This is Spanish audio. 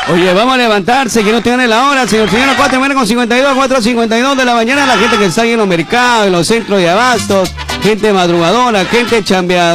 Oye, vamos a levantarse, que no tiene la hora, señor. 4:52, 4:52 de la mañana. La gente que está ahí en los mercados, en los centros de abastos, gente madrugadora, gente chambeadora.